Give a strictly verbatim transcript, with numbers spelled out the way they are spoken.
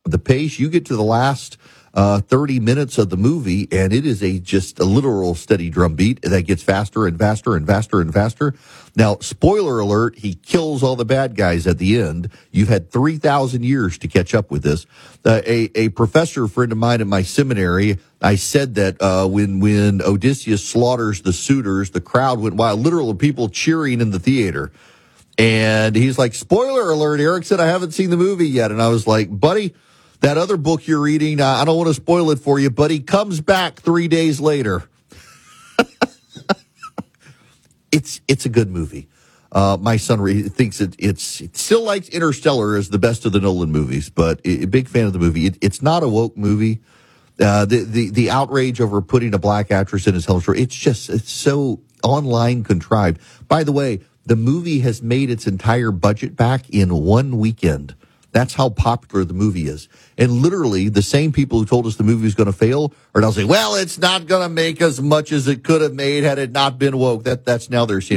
the pace. You get to the last uh, thirty minutes of the movie, and it is a just a literal steady drumbeat that gets faster and faster and faster and faster. Now, spoiler alert, he kills all the bad guys at the end. You've had three thousand years to catch up with this. Uh, a, a professor friend of mine at my seminary, I said that uh, when, when Odysseus slaughters the suitors, the crowd went wild, literal people cheering in the theater. And he's like, spoiler alert, Eric said, I haven't seen the movie yet. And I was like, buddy, that other book you're reading, I don't want to spoil it for you, but he comes back three days later. it's it's a good movie. Uh, my son re- thinks it, it's it still likes Interstellar as the best of the Nolan movies, but a big fan of the movie. It, it's not a woke movie. Uh, the, the the outrage over putting a black actress in his home story, it's just it's so online contrived. By the way, the movie has made its entire budget back in one weekend. That's how popular the movie is. And literally, the same people who told us the movie was going to fail are now saying, well, it's not going to make as much as it could have made had it not been woke. That That's now their